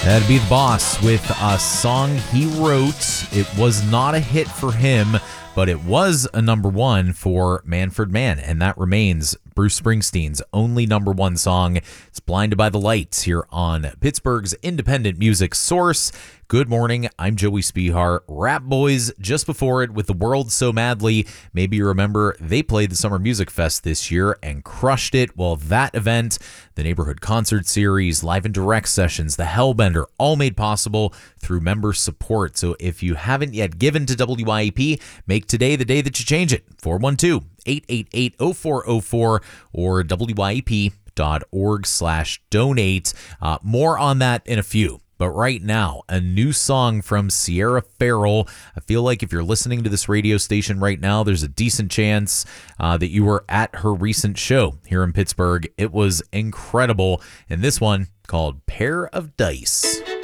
That'd be The Boss with a song he wrote. It was not a hit for him, but it was a number one for Manfred Mann, and that remains Bruce Springsteen's only number one song. It's Blinded by the Lights here on Pittsburgh's independent music source. Good morning, I'm Joey Spihar. Rap Boys just before it with The World So Madly. Maybe you remember they played the Summer Music Fest this year and crushed it. Well, that event, the Neighborhood Concert Series, Live and Direct sessions, the Hellbender, all made possible through member support. So if you haven't yet given to WYAP, make today the day that you change it. 412-888-0404 or WYAP.org/donate. More on that in a few. But right now, a new song from Sierra Farrell. I feel like if you're listening to this radio station right now, there's a decent chance that you were at her recent show here in Pittsburgh. It was incredible. And this one called Pair of Dice.